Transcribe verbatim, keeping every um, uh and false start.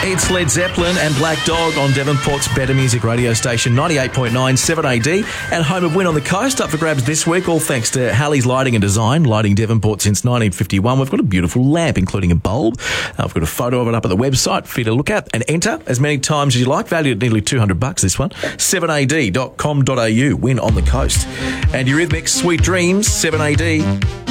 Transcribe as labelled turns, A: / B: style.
A: It's Led Zeppelin and Black Dog on Devonport's Better Music radio station, ninety-eight point nine seven A D, and home of Win on the Coast, up for grabs this week, all thanks to Halley's Lighting and Design, lighting Devonport since nineteen fifty-one. We've got a beautiful lamp, including a bulb. Uh, I've got a photo of it up at the website for you to look at and enter as many times as you like. Valued at nearly two hundred bucks, this one. seven A D dot com dot A U, Win on the Coast. And Eurythmics, Sweet Dreams, seven A D.